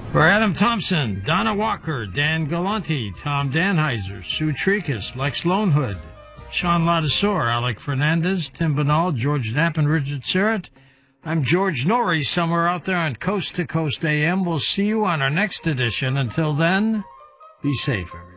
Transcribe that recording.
For Adam Thompson, Donna Walker, Dan Galanti, Tom Danheiser, Sue Tricus, Lex Lonehood, Sean Ladisor, Alec Fernandez, Tim Banal, George Knapp, and Richard Serrett, I'm George Norrie, somewhere out there on Coast to Coast AM. We'll see you on our next edition. Until then, be safe, everyone.